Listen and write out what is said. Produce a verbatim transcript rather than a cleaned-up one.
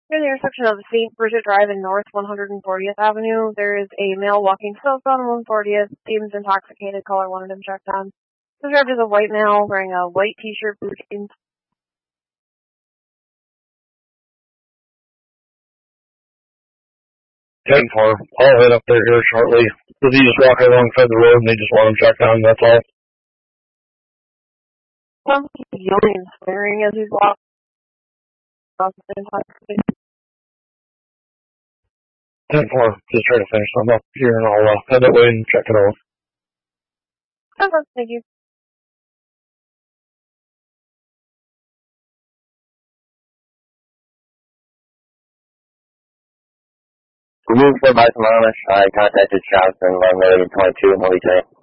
Near the intersection of Saint Bridget Drive and North one hundred fortieth Avenue, there is a male walking southbound on one fortieth, seems intoxicated, caller wanted him checked on. Described as a white male wearing a white t-shirt, blue jeans. ten four. I'll head up there here shortly. Does he just walk alongside the road and they just want him checked on, that's all? Well, he's yelling and swearing as he's walking. ten four. Just trying to finish something up here and I'll uh, head that way and check it out. Okay, thank you. Remove for Bison Amish. I contacted shots and one million twenty-two in Malik.